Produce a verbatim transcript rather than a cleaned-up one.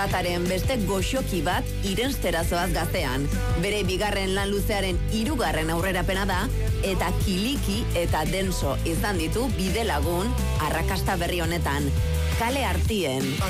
Tataren beste goxoki bat Irenstera zoaz Gaztean. Bere bigarren lan luzearen hirugarren aurrerapena da, eta kiliki eta denso izan ditu bide lagun arrakasta berri honetan. Kale Artien.